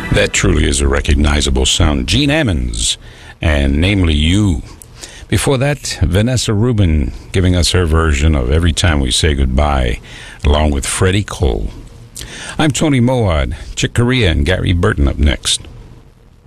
That truly is a recognizable sound. Gene Ammons, and namely You. Before that, Vanessa Rubin giving us her version of Every Time We Say Goodbye, along with Freddie Cole. I'm Tony Moad. Chick Corea and Gary Burton up next.